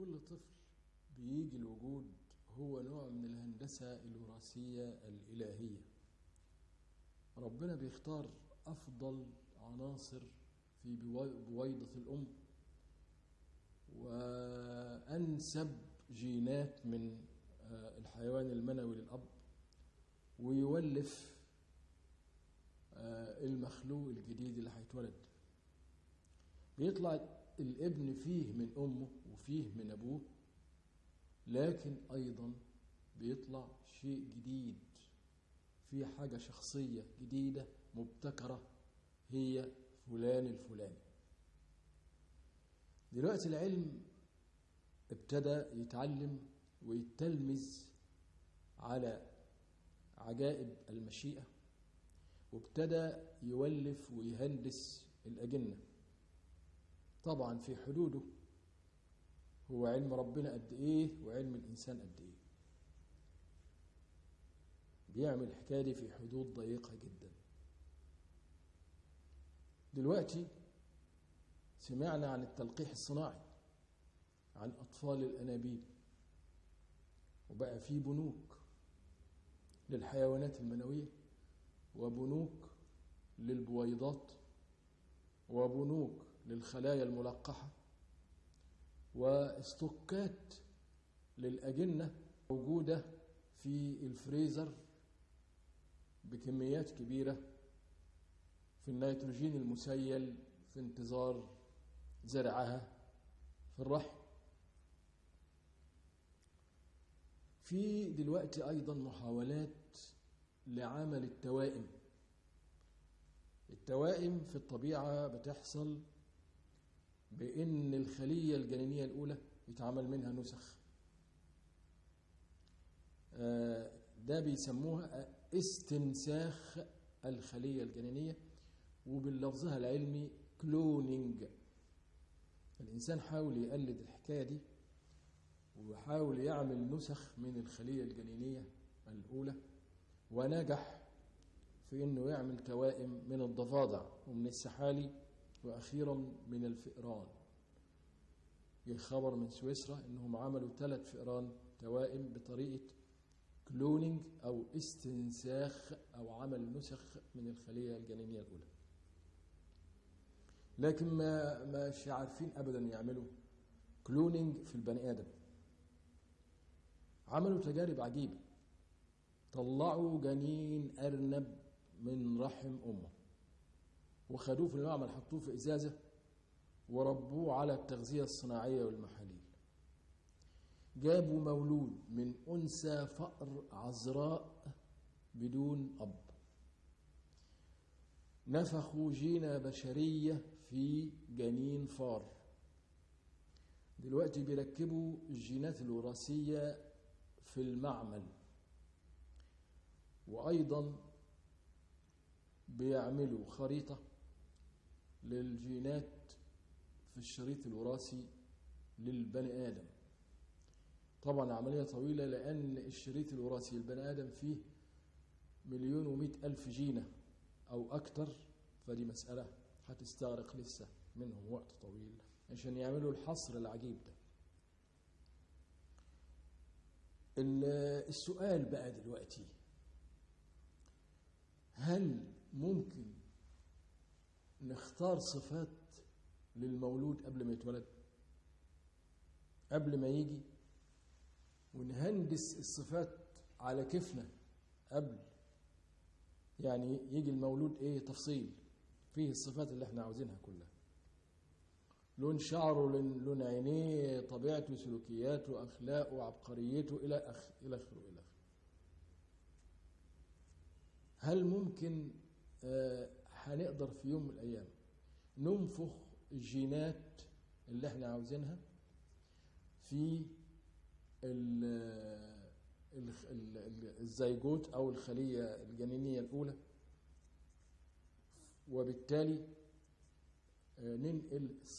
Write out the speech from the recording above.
كل طفل بيجي الوجود هو نوع من الهندسة الوراثية الإلهية. ربنا بيختار أفضل عناصر في بويضة الأم وأنسب جينات من الحيوان المنوي للأب، ويولف المخلوق الجديد اللي هيتولد. بيطلع الابن فيه من أمه وفيه من أبوه، لكن أيضا بيطلع شيء جديد، في حاجة شخصية جديدة مبتكرة، هي فلان الفلاني. دلوقتي العلم ابتدى يتعلم ويتلمذ على عجائب المشيئة، وابتدى يولف ويهندس الأجنة، طبعا في حدوده. هو علم ربنا قد ايه وعلم الإنسان قد ايه. بيعمل الحكاية دي في حدود ضيقة جدا. دلوقتي سمعنا عن التلقيح الصناعي، عن أطفال الأنابيب، وبقى في بنوك للحيوانات المنوية، وبنوك للبويضات، وبنوك للخلايا الملقحة، واستوكات للأجنة موجودة في الفريزر بكميات كبيرة في النيتروجين المسيل في انتظار زرعها في الرحم. في دلوقتي أيضا محاولات لعمل التوائم. التوائم في الطبيعة بتحصل بأن الخلية الجنينية الأولى يتعمل منها نسخ، ده بيسموها استنساخ الخلية الجنينية، وباللفظها العلمي كلونينج. الإنسان حاول يقلد الحكاية دي وحاول يعمل نسخ من الخلية الجنينية الأولى، ونجح في أنه يعمل توائم من الضفادع ومن السحالي وأخيرا من الفئران. جه خبر من سويسرا أنهم عملوا 3 فئران توائم بطريقة كلونينج أو استنساخ أو عمل نسخ من الخلية الجنينية الأولى، لكن مش عارفين أبدا يعملوا كلونينج في البني آدم. عملوا تجارب عجيبة، طلعوا جنين أرنب من رحم أمه وخدوه في المعمل، حطوه في إزازة وربوه على التغذية الصناعية والمحاليل. جابوا مولود من أنثى فأر عذراء بدون أب، نفخوا جينة بشرية في جنين فار. دلوقتي بيركبوا الجينات الوراثية في المعمل، وأيضا بيعملوا خريطة للجينات في الشريط الوراثي للبني آدم. طبعا عملية طويلة، لأن الشريط الوراثي للبني آدم فيه 1,100,000 جينة أو أكتر، فدي مسألة هتستغرق لسه منهم وقت طويل عشان يعملوا الحصر العجيب ده. السؤال بقى دلوقتي، هل ممكن نختار صفات للمولود قبل ما يتولد، قبل ما يجي، ونهندس الصفات على كيفنا قبل يعني يجي المولود؟ ايه تفصيل فيه الصفات اللي احنا عاوزينها كلها، لون شعره، لون عينيه، طبيعته، سلوكياته، اخلاقه، عبقريته، الى اخره. هل ممكن هنقدر في يوم من الايام ننفخ الجينات اللي احنا عاوزينها في الزيجوت او الخلية الجنينية الاولى، وبالتالي ننقل